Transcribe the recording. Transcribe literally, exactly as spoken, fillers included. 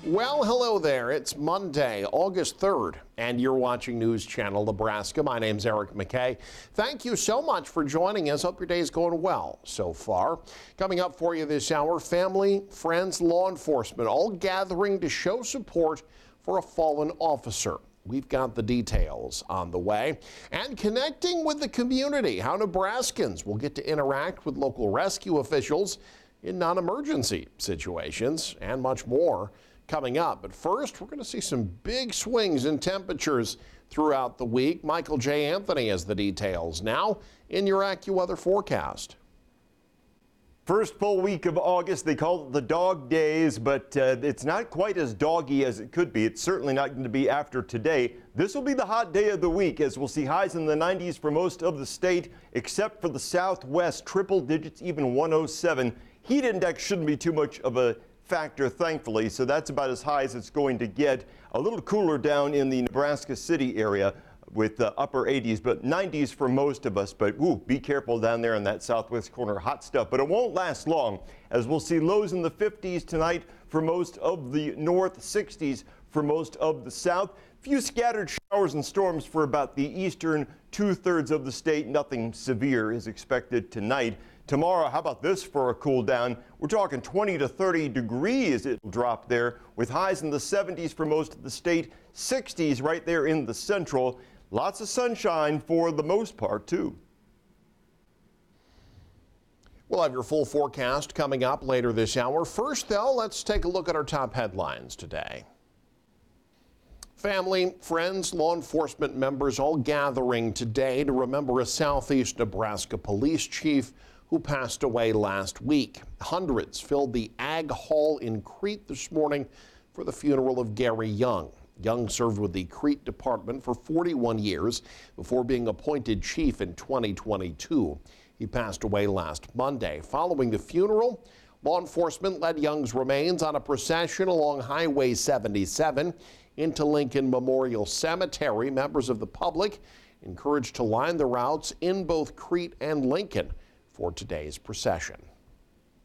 Well, hello there. It's Monday, August third, and you're watching News Channel Nebraska. My name's Eric McKay. Thank you so much for joining us. Hope your day's going well so far. Coming up for you this hour, family, friends, law enforcement all gathering to show support for a fallen officer. We've got the details on the way. And connecting with the community, how Nebraskans will get to interact with local rescue officials in non-emergency situations, and much more coming up. But first, we're going to see some big swings in temperatures throughout the week. Michael J. Anthony has the details now in your AccuWeather forecast. First full week of August, they call it the dog days, but uh, it's not quite as doggy as it could be. It's certainly not going to be after today. This will be the hot day of the week, as we'll see highs in the nineties for most of the state, except for the southwest, triple digits, even one oh seven. Heat index shouldn't be too much of a factor, thankfully, so that's about as high as it's going to get. A little cooler down in the Nebraska City area with the upper eighties, but nineties for most of us. But ooh, be careful down there in that southwest corner. Hot stuff, but it won't last long, as we'll see lows in the fifties tonight for most of the north, sixties for most of the south. Few scattered showers and storms for about the eastern two-thirds of the state. Nothing severe is expected tonight. Tomorrow, how about this for a cool down? We're talking twenty to thirty degrees it'll drop there, with highs in the seventies for most of the state, sixties right there in the central. Lots of sunshine for the most part, too. We'll have your full forecast coming up later this hour. First, though, let's take a look at our top headlines today. Family, friends, law enforcement members all gathering today to remember a Southeast Nebraska police chief who passed away last week. Hundreds filled the Ag Hall in Crete this morning for the funeral of Gary Young. Young served with the Crete Department for forty-one years before being appointed chief in twenty twenty-two. He passed away last Monday. Following the funeral, law enforcement led Young's remains on a procession along Highway seventy-seven into Lincoln Memorial Cemetery. Members of the public encouraged to line the routes in both Crete and Lincoln for today's procession.